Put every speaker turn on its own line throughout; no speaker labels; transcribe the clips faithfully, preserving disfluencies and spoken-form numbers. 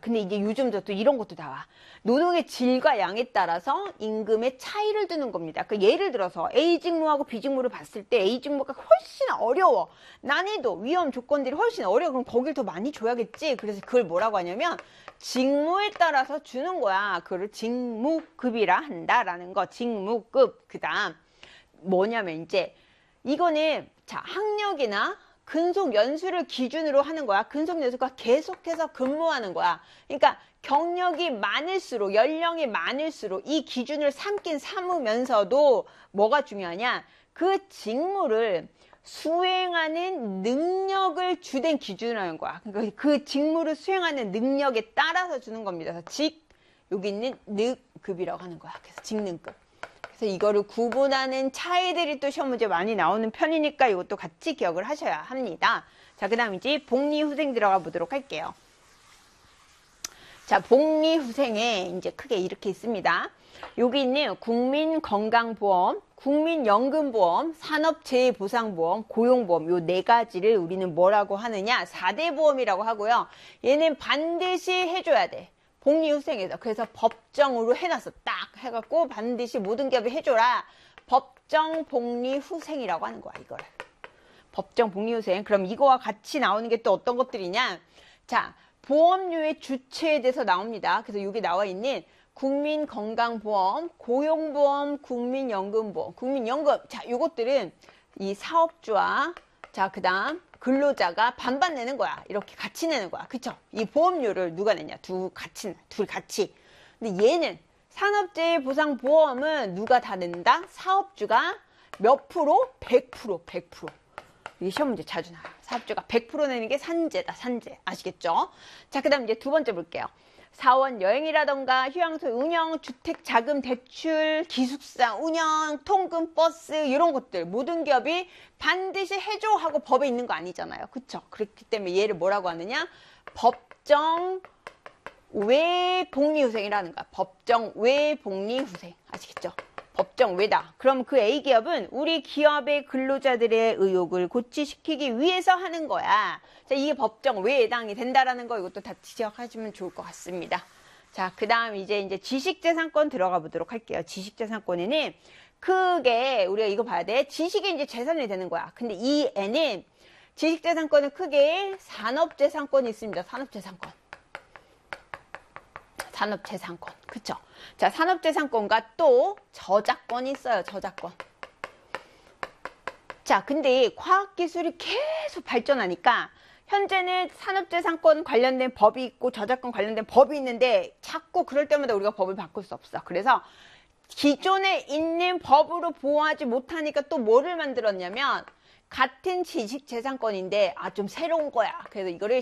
근데 이게 요즘 또 이런 것도 나와. 노동의 질과 양에 따라서 임금의 차이를 두는 겁니다. 그 예를 들어서 A 직무하고 B 직무를 봤을 때 A 직무가 훨씬 어려워. 난이도, 위험 조건들이 훨씬 어려워. 그럼 거길 더 많이 줘야겠지. 그래서 그걸 뭐라고 하냐면 직무에 따라서 주는 거야. 그걸 직무급이라 한다라는 거. 직무급. 그 다음 뭐냐면 이제 이거는 자 학력이나 근속 연수를 기준으로 하는 거야. 근속 연수가 계속해서 근무하는 거야. 그러니까 경력이 많을수록, 연령이 많을수록 이 기준을 삼긴 삼으면서도 뭐가 중요하냐? 그 직무를 수행하는 능력을 주된 기준으로 하는 거야. 그러니까 그 직무를 수행하는 능력에 따라서 주는 겁니다. 그래서 직, 여기 있는 늑급이라고 하는 거야. 그래서 직능급. 그래서 이거를 구분하는 차이들이 또 시험 문제 많이 나오는 편이니까 이것도 같이 기억을 하셔야 합니다. 자, 그 다음 이제 복리후생 들어가 보도록 할게요. 자, 복리후생에 이제 크게 이렇게 있습니다. 여기 있는 국민건강보험, 국민연금보험, 산업재해보상보험, 고용보험 요 네 가지를 우리는 뭐라고 하느냐? 사 대 보험이라고 하고요. 얘는 반드시 해줘야 돼. 복리후생에서. 그래서 법정으로 해놨어. 딱 해갖고 반드시 모든 기업이 해줘라. 법정 복리후생이라고 하는 거야, 이거를. 법정 복리후생. 그럼 이거와 같이 나오는 게 또 어떤 것들이냐? 자, 보험료의 주체에 대해서 나옵니다. 그래서 여기 나와 있는 국민건강보험, 고용보험, 국민연금보험, 국민연금. 자, 요것들은 이 사업주와 자, 그 다음 근로자가 반반 내는 거야. 이렇게 같이 내는 거야. 그쵸? 이 보험료를 누가 내냐? 두 같이, 둘 같이. 근데 얘는 산업재해보상보험은 누가 다 낸다? 사업주가 몇 프로? 백 프로, 백 프로. 이게 시험 문제 자주 나와요. 사업주가 백 프로 내는 게 산재다, 산재. 아시겠죠? 자, 그 다음 이제 두 번째 볼게요. 사원 여행이라던가 휴양소 운영, 주택자금 대출, 기숙사 운영, 통근 버스 이런 것들 모든 기업이 반드시 해줘 하고 법에 있는 거 아니잖아요. 그쵸? 그렇기 때문에 얘를 뭐라고 하느냐? 법정 외복리후생이라는 거야. 법정 외복리후생. 아시겠죠? 법정 외다. 그럼 그 A기업은 우리 기업의 근로자들의 의욕을 고취시키기 위해서 하는 거야. 자, 이게 법정 외에 해당이 된다라는 거 이것도 다 지적하시면 좋을 것 같습니다. 자, 그 다음 이제 이제 지식재산권 들어가 보도록 할게요. 지식재산권에는 크게 우리가 이거 봐야 돼. 지식이 이제 재산이 되는 거야. 근데 이 애는 지식재산권은 크게 산업재산권이 있습니다. 산업재산권. 산업재산권. 그쵸? 자, 산업재산권과 또 저작권이 있어요. 저작권. 자, 근데 과학기술이 계속 발전하니까 현재는 산업재산권 관련된 법이 있고 저작권 관련된 법이 있는데 자꾸 그럴 때마다 우리가 법을 바꿀 수 없어. 그래서 기존에 있는 법으로 보호하지 못하니까 또 뭐를 만들었냐면 같은 지식재산권인데 아, 좀 새로운 거야. 그래서 이거를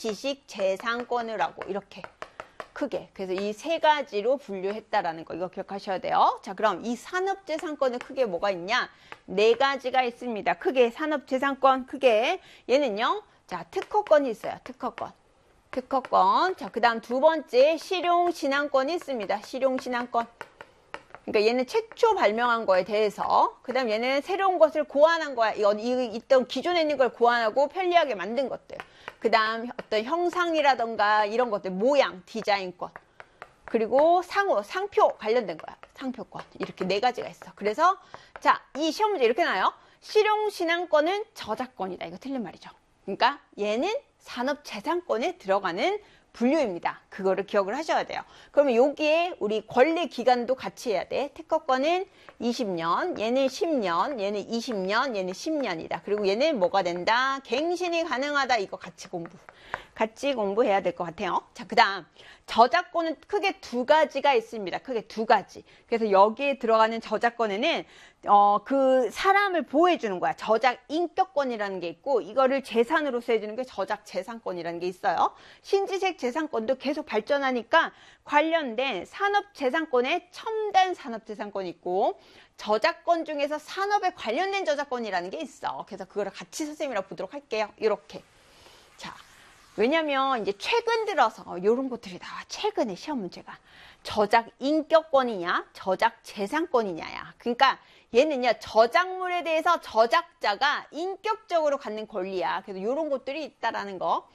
신지식재산권을 하고 이렇게 크게. 그래서 이 세 가지로 분류했다라는 거 이거 기억하셔야 돼요. 자, 그럼 이 산업재산권은 크게 뭐가 있냐? 네 가지가 있습니다. 크게 산업재산권 크게 얘는요. 자, 특허권이 있어요. 특허권. 특허권. 자, 그 다음 두 번째 실용신앙권이 있습니다. 실용신앙권. 그러니까 얘는 최초 발명한 거에 대해서 그 다음 얘는 새로운 것을 고안한 거야. 이, 이 있던 기존에 있는 걸 고안하고 편리하게 만든 것들. 그 다음 어떤 형상이라던가 이런 것들 모양 디자인권 그리고 상호 상표 관련된 거야. 상표권 이렇게 네 가지가 있어. 그래서 자, 이 시험 문제 이렇게 나와요. 실용신앙권은 저작권이다. 이거 틀린 말이죠. 그러니까 얘는 산업재산권에 들어가는 분류입니다. 그거를 기억을 하셔야 돼요. 그러면 여기에 우리 권리 기간도 같이 해야 돼. 특허권은 이십 년, 얘는 십 년, 얘는 이십 년, 얘는 십 년이다. 그리고 얘는 뭐가 된다? 갱신이 가능하다. 이거 같이 공부. 같이 공부해야 될 것 같아요. 자, 그 다음 저작권은 크게 두 가지가 있습니다. 크게 두 가지. 그래서 여기에 들어가는 저작권에는 어, 그 사람을 보호해주는 거야. 저작 인격권이라는 게 있고 이거를 재산으로서 해주는 게 저작 재산권이라는 게 있어요. 신지식 재산권도 계속 발전하니까 관련된 산업 재산권에 첨단 산업 재산권이 있고 저작권 중에서 산업에 관련된 저작권이라는 게 있어. 그래서 그거를 같이 선생님이랑 보도록 할게요. 이렇게. 자. 왜냐면 이제 최근 들어서 이런 것들이 나와. 최근에 시험 문제가 저작 인격권이냐 저작 재산권이냐야. 그러니까 얘는요 저작물에 대해서 저작자가 인격적으로 갖는 권리야. 그래서 이런 것들이 있다라는 거.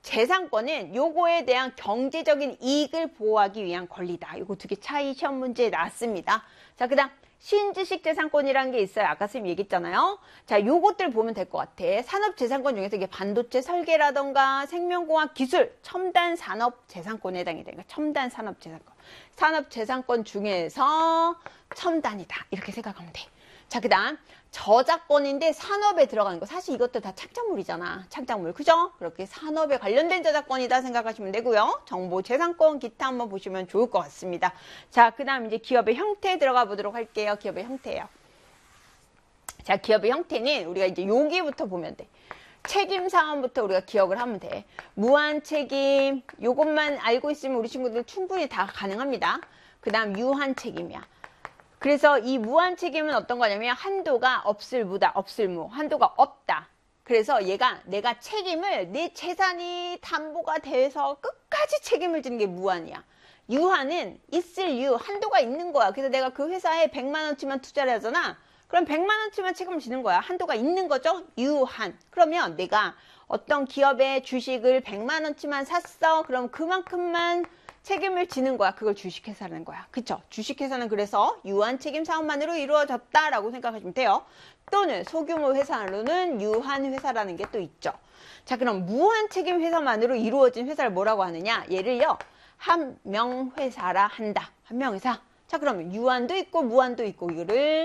재산권은 요거에 대한 경제적인 이익을 보호하기 위한 권리다. 요거 두 개 차이 시험 문제에 나왔습니다. 자, 그 다음 신지식 재산권이라는 게 있어요. 아까 선생님 얘기했잖아요. 자, 요것들 보면 될 것 같아. 산업재산권 중에서 이게 반도체 설계라던가 생명공학 기술, 첨단 산업 재산권에 해당이 되니까 첨단 산업 재산권. 산업 재산권 중에서 첨단이다. 이렇게 생각하면 돼. 자, 그 다음 저작권인데 산업에 들어가는 거. 사실 이것도 다 창작물이잖아. 창작물. 그죠? 그렇게 산업에 관련된 저작권이다 생각하시면 되고요. 정보, 재산권, 기타 한번 보시면 좋을 것 같습니다. 자, 그 다음 이제 기업의 형태에 들어가 보도록 할게요. 기업의 형태예요. 자, 기업의 형태는 우리가 이제 여기부터 보면 돼. 책임 사항부터 우리가 기억을 하면 돼. 무한 책임, 요것만 알고 있으면 우리 친구들 충분히 다 가능합니다. 그 다음 유한 책임이야. 그래서 이 무한 책임은 어떤 거냐면 한도가 없을 무다, 없을 무, 한도가 없다. 그래서 얘가 내가 책임을 내 재산이 담보가 돼서 끝까지 책임을 지는 게 무한이야. 유한은 있을 유, 한도가 있는 거야. 그래서 내가 그 회사에 백만 원치만 투자를 하잖아. 그럼 백만 원치만 책임을 지는 거야. 한도가 있는 거죠. 유한. 그러면 내가 어떤 기업의 주식을 백만 원치만 샀어. 그럼 그만큼만 책임을 지는 거야. 그걸 주식회사라는 거야. 그쵸? 주식회사는 그래서 유한 책임 사업만으로 이루어졌다라고 생각하시면 돼요. 또는 소규모 회사로는 유한 회사라는 게 또 있죠. 자, 그럼 무한 책임 회사만으로 이루어진 회사를 뭐라고 하느냐? 얘를요, 한 명 회사라 한다. 한 명 회사. 자, 그러면 유한도 있고 무한도 있고 이거를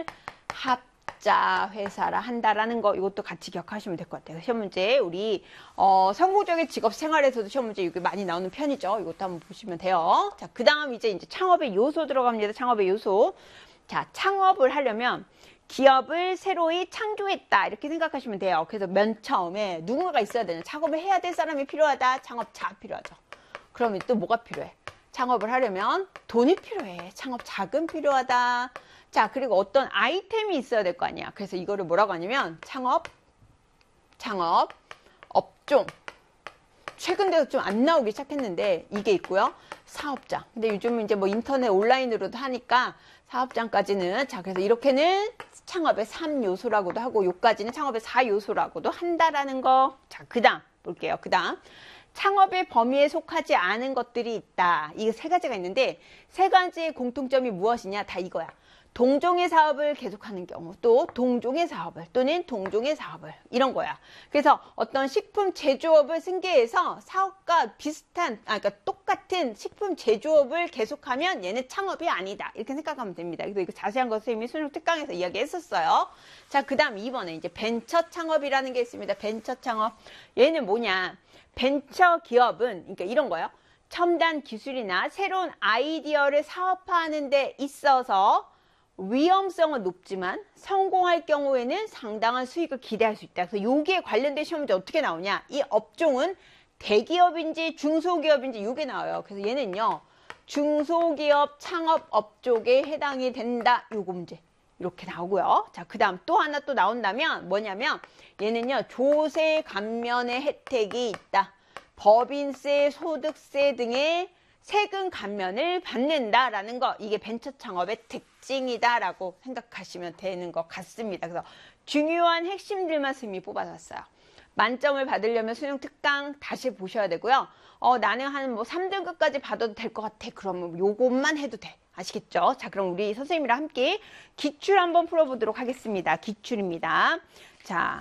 합자 회사라 한다라는 거, 이것도 같이 기억하시면 될 것 같아요. 시험 문제 우리 어, 성공적인 직업 생활에서도 시험 문제 이게 많이 나오는 편이죠. 이것도 한번 보시면 돼요. 자, 그 다음 이제 이제 창업의 요소 들어갑니다. 창업의 요소. 자, 창업을 하려면 기업을 새로이 창조했다 이렇게 생각하시면 돼요. 그래서 맨 처음에 누군가가 있어야 되는, 창업을 해야 될 사람이 필요하다. 창업자 필요하죠. 그러면 또 뭐가 필요해? 창업을 하려면 돈이 필요해. 창업 자금 필요하다. 자, 그리고 어떤 아이템이 있어야 될 거 아니야. 그래서 이거를 뭐라고 하냐면 창업, 창업, 업종. 최근 들어서 좀 안 나오기 시작했는데 이게 있고요. 사업장. 근데 요즘은 이제 뭐 인터넷 온라인으로도 하니까 사업장까지는, 자, 그래서 이렇게는 창업의 삼 요소라고도 하고 요까지는 창업의 사 요소라고도 한다라는 거. 자, 그 다음 볼게요. 그 다음 창업의 범위에 속하지 않은 것들이 있다. 이게 세 가지가 있는데 세 가지의 공통점이 무엇이냐? 다 이거야. 동종의 사업을 계속하는 경우, 또 동종의 사업을, 또는 동종의 사업을, 이런 거야. 그래서 어떤 식품 제조업을 승계해서 사업과 비슷한, 아, 그러니까 똑같은 식품 제조업을 계속하면 얘는 창업이 아니다. 이렇게 생각하면 됩니다. 그래서 이거 자세한 거 선생님이 수능 특강에서 이야기했었어요. 자, 그 다음 이 번에 이제 벤처 창업이라는 게 있습니다. 벤처 창업. 얘는 뭐냐? 벤처 기업은, 그러니까 이런 거예요. 첨단 기술이나 새로운 아이디어를 사업화하는 데 있어서 위험성은 높지만 성공할 경우에는 상당한 수익을 기대할 수 있다. 그래서 여기에 관련된 시험 문제 어떻게 나오냐? 이 업종은 대기업인지 중소기업인지 이게 나와요. 그래서 얘는요, 중소기업 창업업 쪽에 해당이 된다. 요거 문제 이렇게 나오고요. 자, 그 다음 또 하나 또 나온다면 뭐냐면 얘는요, 조세 감면의 혜택이 있다. 법인세, 소득세 등의 세금 감면을 받는다라는 거, 이게 벤처 창업의 특징이다라고 생각하시면 되는 것 같습니다. 그래서 중요한 핵심들만 선생님이 뽑아놨어요. 만점을 받으려면 수능 특강 다시 보셔야 되고요. 어, 나는 한 뭐 삼 등급까지 받아도 될 것 같아. 그러면 요것만 해도 돼. 아시겠죠? 자, 그럼 우리 선생님이랑 함께 기출 한번 풀어보도록 하겠습니다. 기출입니다. 자,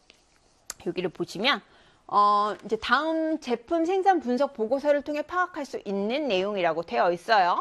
여기를 보시면 어, 이제 다음 제품 생산 분석 보고서를 통해 파악할 수 있는 내용이라고 되어 있어요.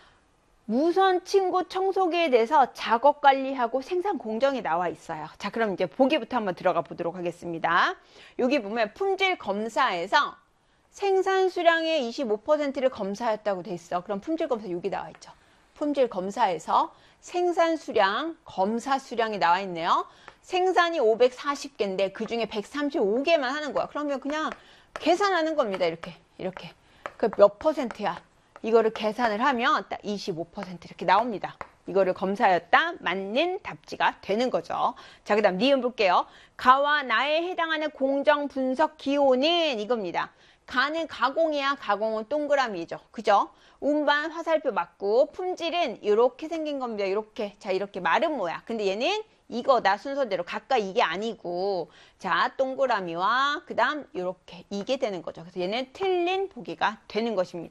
무선 침구 청소기에 대해서 작업 관리하고 생산 공정이 나와 있어요. 자, 그럼 이제 보기부터 한번 들어가 보도록 하겠습니다. 여기 보면 품질 검사에서 생산 수량의 이십오 퍼센트를 검사했다고 돼 있어. 그럼 품질 검사 여기 나와 있죠. 품질 검사에서 생산 수량, 검사 수량이 나와 있네요. 생산이 오백사십 개인데 그 중에 백삼십오 개만 하는 거야. 그러면 그냥 계산하는 겁니다. 이렇게 이렇게 그 몇 퍼센트야? 이거를 계산을 하면 딱 이십오 퍼센트 이렇게 나옵니다. 이거를 검사했다 맞는 답지가 되는 거죠. 자, 그 다음 니은 볼게요. 가와 나에 해당하는 공정 분석 기호는 이겁니다. 가는 가공이야. 가공은 동그라미죠. 그죠? 운반 화살표 맞고, 품질은 이렇게 생긴 겁니다. 이렇게. 자, 이렇게 마른 모양. 근데 얘는 이거다 순서대로 각각 이게 아니고 자 동그라미와 그 다음 이렇게 이게 되는 거죠. 그래서 얘는 틀린 보기가 되는 것입니다.